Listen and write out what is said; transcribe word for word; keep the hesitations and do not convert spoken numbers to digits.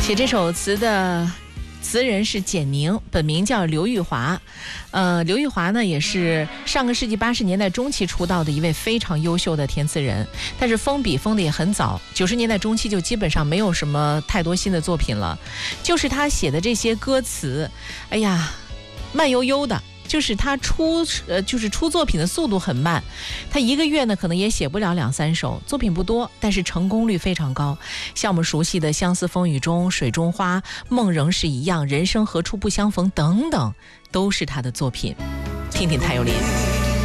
写这首词的词人是简宁，本名叫刘玉华。呃，刘玉华呢也是上个世纪八十年代中期出道的一位非常优秀的填词人，但是封笔封的也很早，九十年代中期就基本上没有什么太多新的作品了。就是他写的这些歌词，哎呀，慢悠悠的。就是他出呃，就是出作品的速度很慢，他一个月呢可能也写不了两三首，作品不多，但是成功率非常高。像我们熟悉的《相思风雨中》《水中花》《梦仍是一样》《人生何处不相逢》等等，都是他的作品。听听谭咏麟。